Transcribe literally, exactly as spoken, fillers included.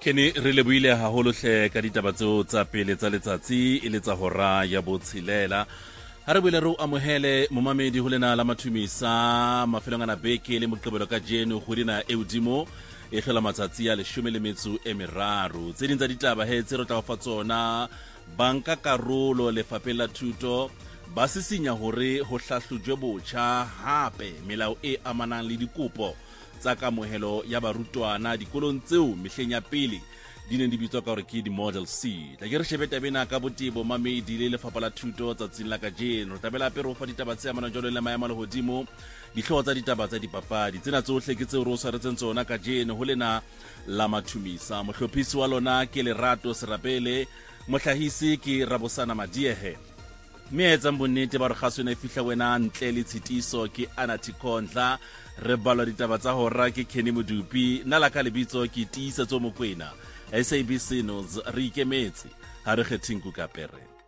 Kene re lebohile haholo hle ka ditaba tseo tsa pele tsa letsatsi e le tsa hora ya botshelela. Ha re boele re o amohele momamedi ho lena la mathumisa mafelong ana beke le moqebelo ka jeno go dina e hodimo e hlola matsatsi a leshome le metso e meraro. Tse ding tsa ditaba he tse re tla o fa tsona. Banka karolo lefapheng la thuto ba sisinya hore ho hlahlojwe botjha hape melao e amanang le dikopo tsa kamohelo ya barutwana dikolong tseo mehleng ya pele di neng di bitswa ka hore ke di-model C. Tla ke re shebe tabena ka botebo mamedi le lefapha la thuto tsatsing la kajeno. Tabela hape re o fa ditaba tse amanang jwalo le maemo a lehodimo, dihlooho tsa ditaba tsa dipapadi. Tsena tsohle ke tseo re o tshwaretseng tsona kajeno ho lena la mathumisa. Mohlophisi wa lona ke Lerato Serapele, mohlahisi ke Rabosana Madiehe. Me etsang bonnete ba re kgaso ena e fihla wena ntle le tshitiso ke Anathi Khondla. Re balwa ditaba tsa hora ke Kenny Modupi, nna la ka lebitso ke Tiisetso Mokoena. S A B C News re ikemetse ha re kgetheng Kukapere.